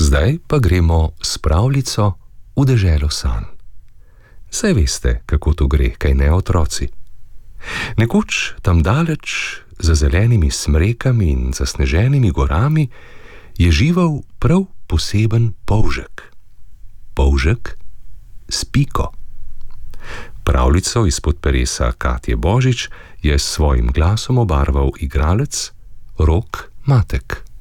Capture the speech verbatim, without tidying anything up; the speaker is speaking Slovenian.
Zdaj pa gremo s pravljico v deželo sanj. Saj veste, kako to gre, kaj ne, otroci? Nekoč tam daleč, za zelenimi smrekami in zasneženimi gorami, je živel prav poseben polžek. Polžek s piko. Pravljico izpod peresa Katje Božič je s svojim glasom obarval igralec Rok Matek.